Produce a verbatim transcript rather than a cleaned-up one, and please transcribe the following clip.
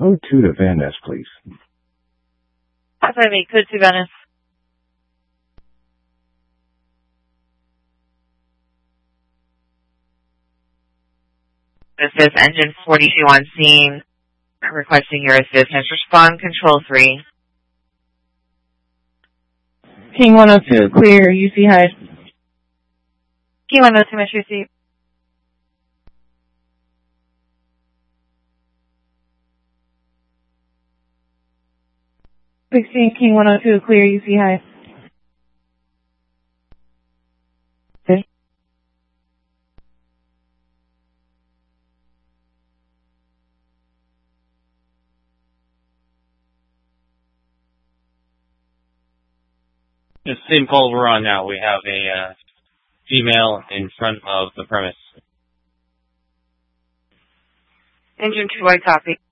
Code two to Van Ness, please. five five eight, code two Venice. This is engine forty-two on scene. Requesting your assistance. Respond control three. King one oh two, clear, U C hide. King one oh two, Metro seat. sixteen, King one oh two, clear, U C hide. Okay. The same call we're on now. We have a uh, female in front of the premise. Engine two, I copy.